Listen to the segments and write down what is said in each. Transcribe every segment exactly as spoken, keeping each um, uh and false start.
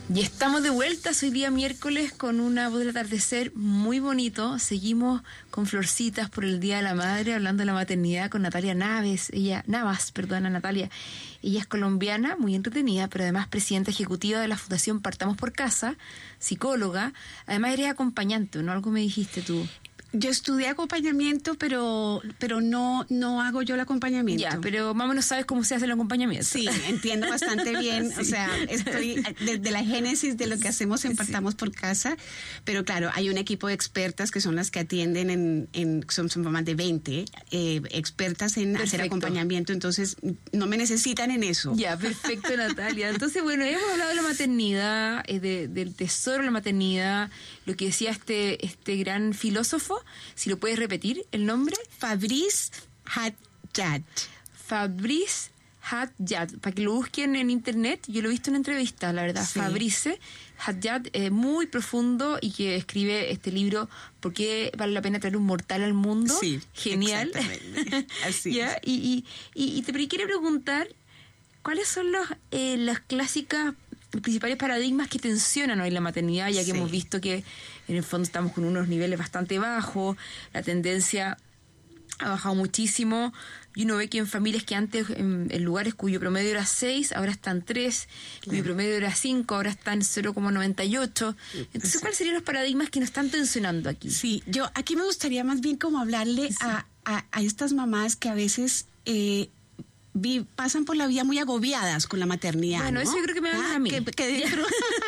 Y estamos de vuelta, hoy día miércoles con una voz del atardecer muy bonito. Seguimos con florcitas por el Día de la Madre, hablando de la maternidad con Natalia Naves, ella, Navas, perdona Natalia. Ella es colombiana, muy entretenida, pero además presidenta ejecutiva de la Fundación Partamos por Casa, psicóloga. Además eres acompañante, ¿no? Algo me dijiste tú. Yo estudié acompañamiento, pero pero no no hago yo el acompañamiento. Ya, pero más o menos sabes cómo se hace el acompañamiento. Sí, entiendo bastante bien. Sí. O sea, estoy desde la génesis de lo que hacemos en Partamos sí. por Casa, pero claro, hay un equipo de expertas que son las que atienden en, en son, son más de veinte eh, expertas en perfecto. Hacer acompañamiento, entonces no me necesitan en eso. Ya, perfecto, Natalia. Entonces, bueno, hemos hablado de la maternidad, eh, de, del tesoro de la maternidad, lo que decía este este gran filósofo. Si lo puedes repetir, el nombre. Fabrice Hadjad. Fabrice Hadjad. Para que lo busquen en internet. Yo lo he visto en entrevista, la verdad. Sí. Fabrice Hadjad, eh, muy profundo y que escribe este libro ¿Por qué vale la pena traer un mortal al mundo? Sí, genial. Exactamente. Así ¿Ya? es. Y, y, y, y te quiero preguntar, ¿cuáles son los, eh, las clásicas... los principales paradigmas que tensionan hoy la maternidad, ya que sí. hemos visto que en el fondo estamos con unos niveles bastante bajos, la tendencia ha bajado muchísimo, y uno ve que en familias que antes, en, en lugares cuyo promedio era seis, ahora están tres, claro. cuyo promedio era cinco, ahora están cero coma noventa y ocho. Entonces, sí. ¿cuáles serían los paradigmas que nos están tensionando aquí? Sí, yo aquí me gustaría más bien como hablarle sí. a, a, a estas mamás que a veces... Eh, Vi, pasan por la vida muy agobiadas con la maternidad. Bueno, ¿no? eso yo creo que me va ah, a mí. Que, que disfruten.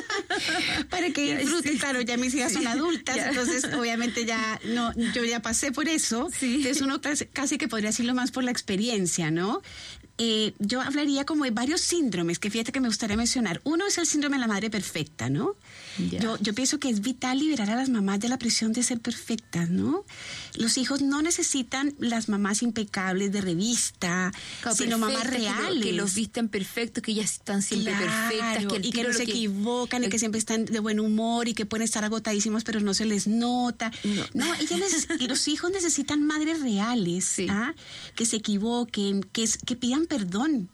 Para que disfruten, sí. claro, ya mis hijas sí. son adultas, ya. Entonces obviamente ya no, yo ya pasé por eso. Sí. Entonces uno casi que podría decirlo más por la experiencia, ¿no? Eh, yo hablaría como de varios síndromes que fíjate que me gustaría mencionar. Uno es el síndrome de la madre perfecta, ¿no? Yeah. Yo, yo pienso que es vital liberar a las mamás de la presión de ser perfectas, ¿no? Los hijos no necesitan las mamás impecables de revista, claro, sino mamás reales. Que, que los visten perfectos, que ellas están siempre claro, perfectas. Que y que no se que, equivocan, el, y que siempre están de buen humor, y que pueden estar agotadísimos, pero no se les nota. No, no ellas neces- los hijos necesitan madres reales, sí. ¿ah? Que se equivoquen, que, que pidan perdón,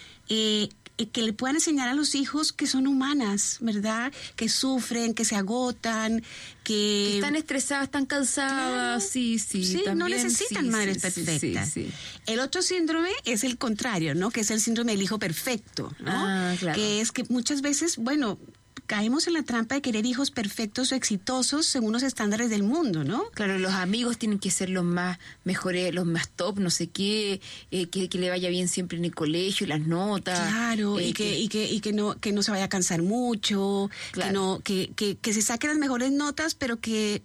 eh, que le puedan enseñar a los hijos que son humanas, ¿verdad? Que sufren, que se agotan, que... que están estresadas, están cansadas, claro. sí, sí. Sí, también, no necesitan sí, madres sí, perfectas. Sí, sí. El otro síndrome es el contrario, ¿no? Que es el síndrome del hijo perfecto, ¿no? Ah, claro. Que es que muchas veces, bueno... caemos en la trampa de querer hijos perfectos o exitosos según los estándares del mundo, ¿no? Claro, los amigos tienen que ser los más mejores, los más top, no sé qué, eh, que, que le vaya bien siempre en el colegio, las notas. Claro, eh, y que, que y que, y que no, que no se vaya a cansar mucho, claro. que no, que, que, que se saque las mejores notas, pero que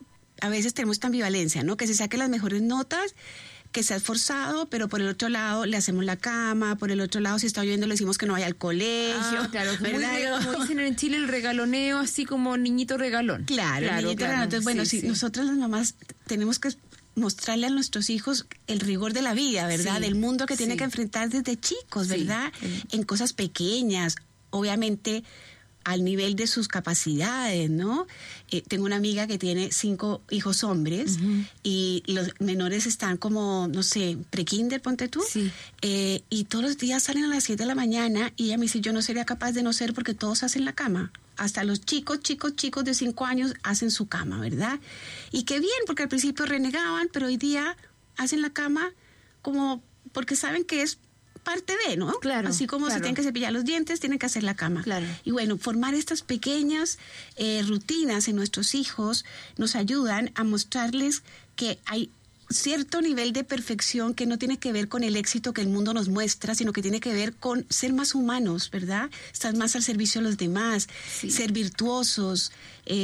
a veces tenemos esta ambivalencia, ¿no? Que se saque las mejores notas, que se ha esforzado, pero por el otro lado le hacemos la cama, por el otro lado si está lloviendo le decimos que no vaya al colegio. Ah, claro, muy, como dicen en Chile el regaloneo, así como niñito regalón. Claro, claro, niñito claro. regalón. Entonces, bueno, sí, si sí. nosotras las mamás tenemos que mostrarle a nuestros hijos el rigor de la vida, ¿verdad? Sí, del mundo que sí. tiene que enfrentar desde chicos, ¿verdad? Sí. En cosas pequeñas, obviamente al nivel de sus capacidades, ¿no? Eh, tengo una amiga que tiene cinco hijos hombres uh-huh. y los menores están como, no sé, pre-kinder, ponte tú, sí. eh, y todos los días salen a las siete de la mañana y ella me dice, yo no sería capaz de no ser porque todos hacen la cama. Hasta los chicos, chicos, chicos de cinco años hacen su cama, ¿verdad? Y qué bien, porque al principio renegaban, pero hoy día hacen la cama como porque saben que es parte de, ¿no? Claro. Así como claro. se tienen que cepillar los dientes, tienen que hacer la cama. Claro. Y bueno, formar estas pequeñas eh, rutinas en nuestros hijos nos ayudan a mostrarles que hay cierto nivel de perfección que no tiene que ver con el éxito que el mundo nos muestra, sino que tiene que ver con ser más humanos, ¿verdad? Estar más al servicio de los demás, sí. ser virtuosos,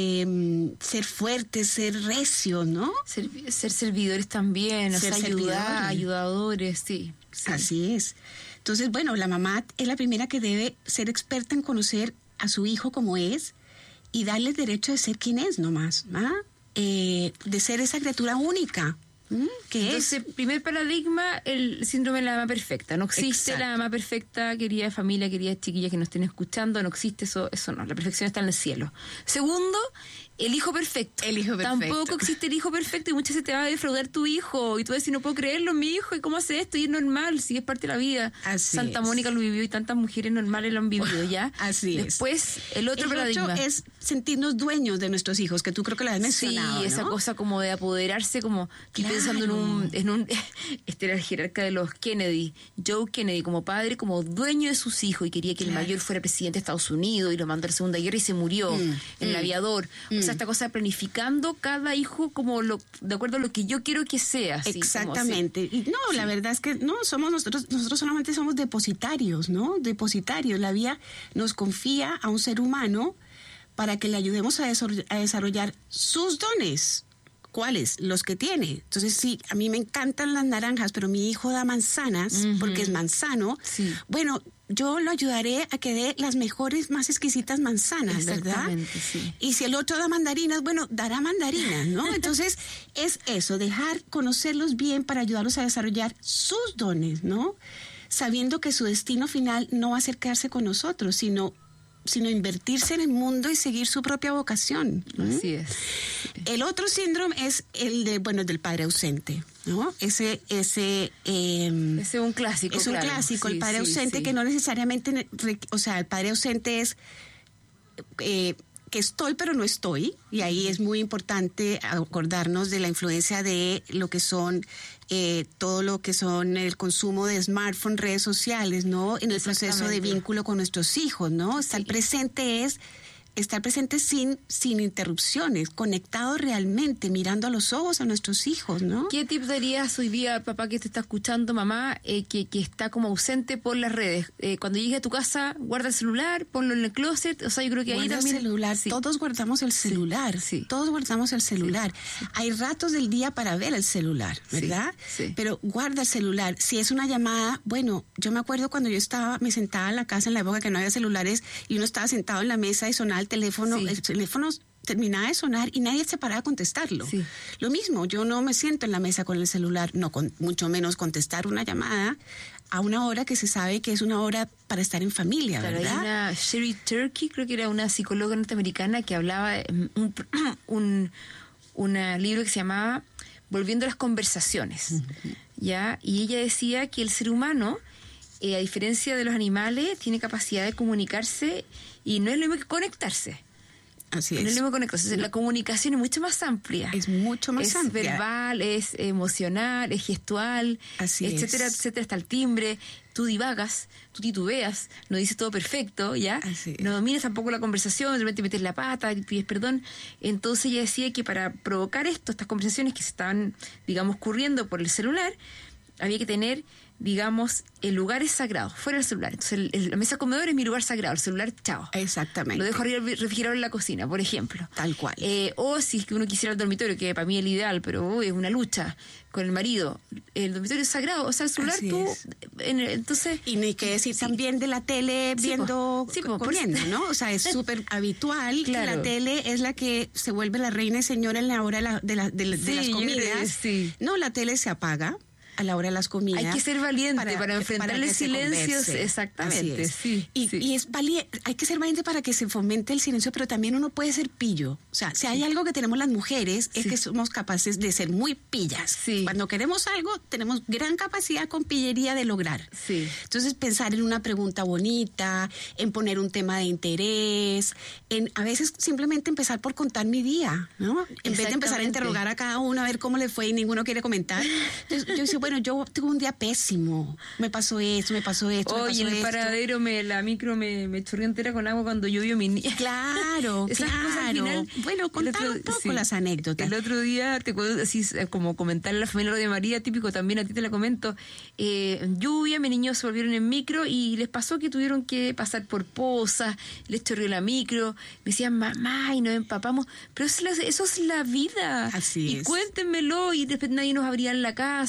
eh, ser fuertes, ser recios, ¿no? Ser, ser servidores también, ser o sea, ayudar, ayudadores, sí, sí. Así es. Entonces, bueno, la mamá es la primera que debe ser experta en conocer a su hijo como es y darle el derecho de ser quien es nomás, ¿ah? Eh, de ser esa criatura única. ¿Mm? ¿Qué Entonces, es? primer paradigma, el síndrome de la mamá perfecta. No existe Exacto. la mamá perfecta, querida familia, queridas chiquillas que nos estén escuchando, no existe eso, eso no, la perfección está en el cielo. Segundo, el hijo perfecto. El hijo perfecto. Tampoco existe el hijo perfecto y muchas veces te va a defraudar tu hijo y tú vas a decir, no puedo creerlo, mi hijo, ¿y cómo hace esto? Y es normal, sí, es parte de la vida. Así Santa es. Mónica lo vivió y tantas mujeres normales lo han vivido, ¿ya? Así es. Después, el otro el paradigma. Otro es sentirnos dueños de nuestros hijos, que tú creo que lo has mencionado, Sí, esa ¿no? cosa como de apoderarse, como estoy Claro. pensando en un, en un este era el jerarca de los Kennedy, Joe Kennedy, como padre, como dueño de sus hijos, y quería que Claro. el mayor fuera presidente de Estados Unidos y lo mandó a la Segunda Guerra y se murió Mm, en el mm, aviador. mm. O sea, esta cosa de planificando cada hijo como lo, de acuerdo a lo que yo quiero que sea. Así, Exactamente. Como, y no, sí. la verdad es que no, somos nosotros, nosotros solamente somos depositarios, ¿no? Depositarios. La vida nos confía a un ser humano para que le ayudemos a desarrollar, a desarrollar sus dones. ¿Cuáles? Los que tiene. Entonces, sí, a mí me encantan las naranjas, pero mi hijo da manzanas, Ujú. porque es manzano. Sí. Bueno, yo lo ayudaré a que dé las mejores, más exquisitas manzanas, ¿verdad? Exactamente, sí. Y si el otro da mandarinas, bueno, dará mandarinas, ¿no? Entonces, es eso, dejar conocerlos bien para ayudarlos a desarrollar sus dones, ¿no? Sabiendo que su destino final no va a ser quedarse con nosotros, sino sino invertirse en el mundo y seguir su propia vocación. ¿Mm? Así es. El otro síndrome es el de, bueno, del padre ausente, ¿no? Ese, ese, eh, Ese es un clásico. es un claro. clásico, Sí, el padre sí, ausente sí. que no necesariamente, o sea, el padre ausente es eh, que estoy pero no estoy, y ahí es muy importante acordarnos de la influencia de lo que son eh, todo lo que son el consumo de smartphone, redes sociales, ¿no? En el proceso de vínculo con nuestros hijos, ¿no? Estar Sí. presente es estar presente sin, sin interrupciones, conectado realmente, mirando a los ojos a nuestros hijos, ¿no? ¿Qué tip darías hoy día al papá que te está escuchando, mamá, eh, que, que está como ausente por las redes? Eh, cuando llegue a tu casa, guarda el celular, ponlo en el closet. O sea, yo creo que ahí Guarda también... el celular, Sí. todos guardamos el celular, sí. todos guardamos el celular. Sí. Hay ratos del día para ver el celular, ¿verdad? Sí, sí. Pero guarda el celular. Si es una llamada, bueno, yo me acuerdo cuando yo estaba, me sentaba en la casa en la época que no había celulares y uno estaba sentado en la mesa y sonaba el teléfono, Sí. el teléfono terminaba de sonar y nadie se paraba a contestarlo. Sí. Lo mismo, yo no me siento en la mesa con el celular, no con, mucho menos contestar una llamada a una hora que se sabe que es una hora para estar en familia, Claro, hay ¿verdad? una Sherry Turkey, creo que era una psicóloga norteamericana que hablaba de un, un una libro que se llamaba Volviendo a las conversaciones, uh-huh. ¿ya? Y ella decía que el ser humano, eh, a diferencia de los animales, tiene capacidad de comunicarse y no es lo mismo que conectarse. Así no es. es lo mismo conectarse. La comunicación es mucho más amplia. Es mucho más es amplia. Es verbal, es emocional, es gestual, Así etcétera, es. etcétera, hasta el timbre. Tú divagas, tú titubeas, no dices todo perfecto, ¿ya? Así es. No dominas tampoco la conversación, de repente metes la pata, pides perdón. Entonces ella decía que para provocar esto, estas conversaciones que se estaban, digamos, ocurriendo por el celular, había que tener, digamos, el lugar es sagrado, fuera del celular. Entonces el, el, la mesa comedor es mi lugar sagrado, el celular, chao. Exactamente. Lo dejo arriba del refrigerador en la cocina, por ejemplo. Tal cual. Eh, o si es que uno quisiera el dormitorio, que para mí es el ideal, pero uy, es una lucha con el marido. El dormitorio es sagrado, o sea, el celular Así tú... es. En, entonces... Y ni que decir sí. también de la tele Sí, viendo, po. Sí, po, comiendo, por- ¿no? O sea, es súper habitual Claro. que la tele es la que se vuelve la reina y señora en la hora de, la- de, la- de la- de Sí, las yo creo que comidas. sí. No, la tele se apaga a la hora de las comidas. Hay que ser valiente para, enfrentar para el que se silencio. converse. Exactamente, Así es. sí. Y, sí. y es valiente, hay que ser valiente para que se fomente el silencio, pero también uno puede ser pillo. O sea, si hay algo que tenemos las mujeres, es Sí. que somos capaces de ser muy pillas. Sí. Cuando queremos algo, tenemos gran capacidad con pillería de lograr. Sí. Entonces, pensar en una pregunta bonita, en poner un tema de interés, en a veces simplemente empezar por contar mi día, ¿no? En vez de empezar a Exactamente. interrogar a cada uno a ver cómo le fue y ninguno quiere comentar. Entonces, yo decía, bueno, yo tuve un día pésimo, me pasó esto, me pasó esto, me Oye, pasó en el esto. paradero, me, la micro me, me chorreó entera con agua cuando llovió mi niña. Claro, Esas claro. cosas al final, Bueno, el contar otro- un poco sí. las anécdotas. El otro día, te puedo así eh, como comentarle a la familia de María, típico también, a ti te la comento. Eh, lluvia, mis niños se volvieron en micro y les pasó que tuvieron que pasar por pozas, les chorreó la micro, me decían, mamá, y nos empapamos. Pero eso es la, eso es la vida. Así y es. cuéntenmelo, y después nadie nos abría en la casa porque no había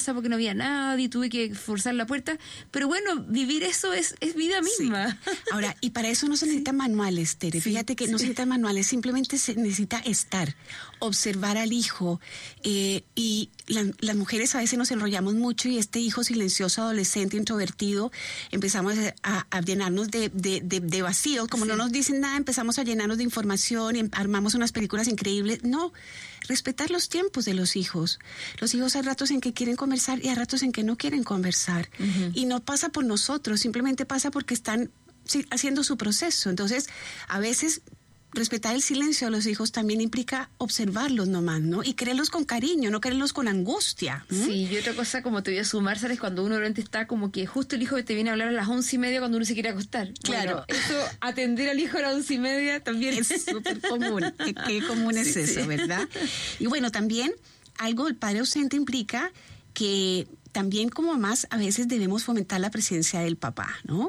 había nadie, tuve que forzar la puerta, pero bueno, vivir eso es, es vida misma. Sí. Ahora, y para eso no se necesitan sí. manuales, Tere, sí, fíjate que sí. no se necesitan manuales, simplemente se necesita estar, observar al hijo, eh, y la, las mujeres a veces nos enrollamos mucho y este hijo silencioso, adolescente, introvertido, empezamos a, a llenarnos de, de, de, de vacíos, como sí. no nos dicen nada, empezamos a llenarnos de información y armamos unas películas increíbles. No, respetar los tiempos de los hijos. Los hijos hay ratos en que quieren conversar y hay ratos en que no quieren conversar. Uh-huh. Y no pasa por nosotros, simplemente pasa porque están sí, haciendo su proceso. Entonces, a veces respetar el silencio de los hijos también implica observarlos nomás, ¿no? Y quererlos con cariño, no quererlos con angustia. ¿Mm? Sí, y otra cosa, como te voy a sumar, ¿sabes? Cuando uno realmente está como que justo el hijo te viene a hablar a las once y media cuando uno se quiere acostar. Claro. Bueno, eso, atender al hijo a las once y media también es súper común. Qué, qué común es sí, eso, sí. ¿verdad? Y bueno, también algo, el padre ausente implica que también como mamás a veces debemos fomentar la presencia del papá, ¿no?